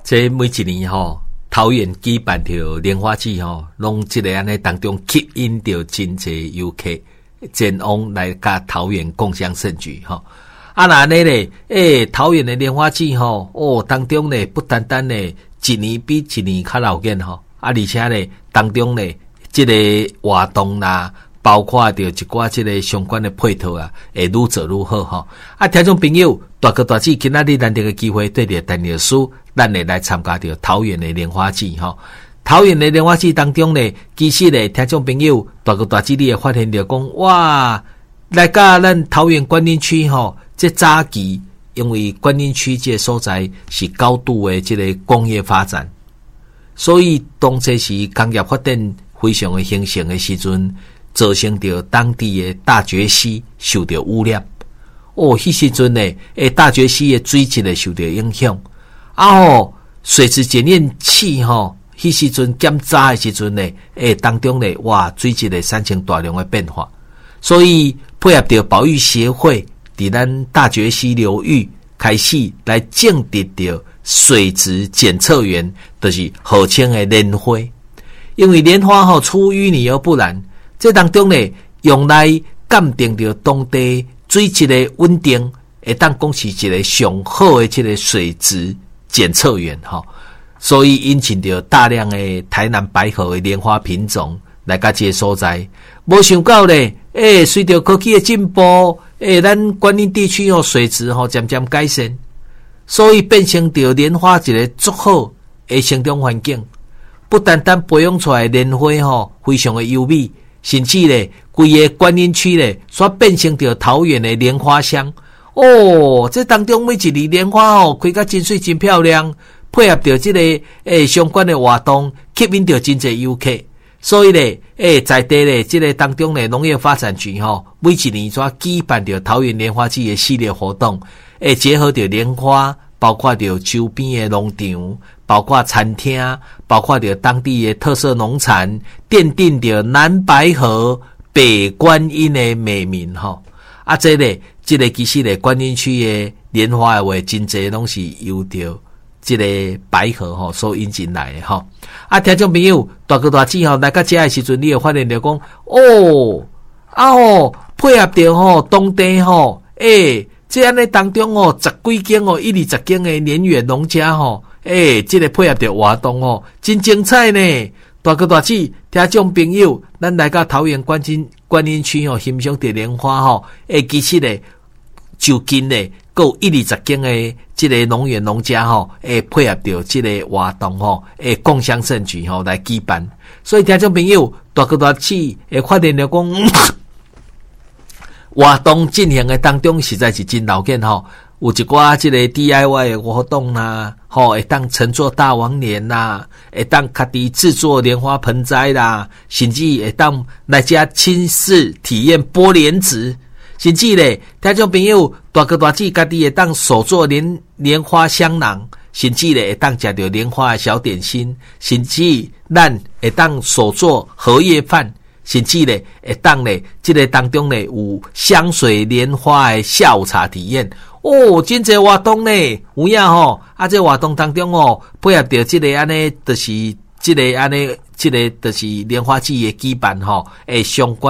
这每一年桃园举办着莲花季拢这个安尼当中吸引着真侪游客前往来甲桃园共享盛举啊那呢咧，桃园的莲花季当中咧不单单咧一年比一年较闹热而且咧当中咧这个活动啦，包括着一寡这个相关的配套啊，会愈做愈好听众朋友，大哥大姐，今仔日难得的机会对着陈律师，咱会来参加着桃园的莲花季桃园的莲花季当中咧，其实咧听众朋友，大哥大姐你会发现着讲哇，来甲咱桃园观音区这早期，因为观音区这个所在是高度的这个工业发展，所以当这时工业发展非常的兴盛的时阵，造成着当地的大决溪受到污染。迄时阵呢，大决溪的水质呢受到影响。水质检验器迄时阵检查的时阵呢，当中呢，哇，水质呢产生大量的变化，所以配合着保育协会。伫咱大决溪流域开始来建立着水质检测员，就是号称的莲花。因为莲花出淤泥而不染，这当中呢用来鉴定着当地水质的稳定，会当讲是一个上好的这个水质检测员所以引进着大量的台南白河的莲花品种来到这个所在。没想到呢，随着科技的进步。咱观音地区水质渐渐改善，所以变成着莲花一个足好的生长环境。不单单培养出来的莲花非常的优美，甚至咧规个观音区咧所变成着桃园的莲花乡。这当中每一粒莲花开甲真水真漂亮，配合着这个相关的活动，吸引着真侪游客。所以咧，在地咧，这个当中咧，农业发展局每一年所举办着桃园莲花季的系列活动，结合着莲花，包括着周边的农场，包括餐厅，包括着当地的特色农产，奠定着南白河北观音的美名这个其实咧，观音区的莲花的话，真侪拢是由着这个白河所引进来的听众朋友，大哥大姐来到这的时阵，你会发现着讲配合着当地这样的当中10几间120间的年远农家这个配合着活动真精彩呢。大哥大姐，听众朋友，咱来到桃园观音区欣赏着莲花其实呢就近呢够120间的这个农园农家配合着这个活动共享盛举来举办。所以听众朋友，大哥大姐会发现了讲活动进行的当中实在是真闹热有一寡这个 DIY 的活动啦会当乘坐大王莲啦，会当家己制作莲花盆栽啦，甚至会当来家亲自体验剥莲子。甚至咧，听众朋友，大哥大姐家己会当手做莲花香囊，甚至咧会当食到莲花的小点心，甚至咱会当手做荷叶饭，甚至咧会当咧这个当中咧有香水莲花的下午茶体验。真侪活动呢，有影这活动当中配合着这个安尼，就是这个安尼，这个就是莲花季的举办相关。